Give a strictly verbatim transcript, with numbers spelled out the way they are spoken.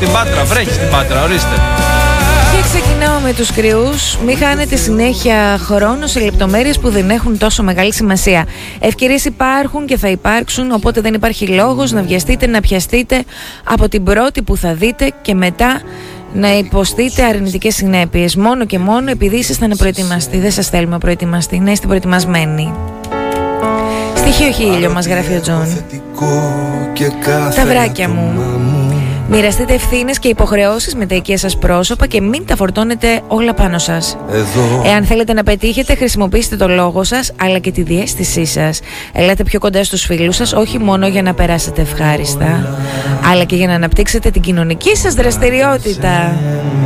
Στην Πάτρα, βρέχει στην Πάτρα, ορίστε. Και ξεκινάω με τους κρυούς. Μην χάνετε συνέχεια χρόνο σε λεπτομέρειες που δεν έχουν τόσο μεγάλη σημασία. Ευκαιρίες υπάρχουν και θα υπάρξουν, οπότε δεν υπάρχει λόγος να βιαστείτε, να πιαστείτε από την πρώτη που θα δείτε και μετά να υποστείτε αρνητικές συνέπειες. Μόνο και μόνο επειδή ήσασταν προετοιμαστοί. Δεν σας θέλουμε προετοιμαστοί, να είστε προετοιμασμένοι. Στοιχείο χίλιο μας γράφει ο Τζον. Τα βράκια μου. Μοιραστείτε ευθύνες και υποχρεώσεις με τα οικεία σας πρόσωπα και μην τα φορτώνετε όλα πάνω σας. Εδώ. Εάν θέλετε να πετύχετε, χρησιμοποιήστε το λόγο σας αλλά και τη διαίσθησή σας. Ελάτε πιο κοντά στους φίλους σας, όχι μόνο για να περάσετε ευχάριστα, αλλά και για να αναπτύξετε την κοινωνική σας δραστηριότητα.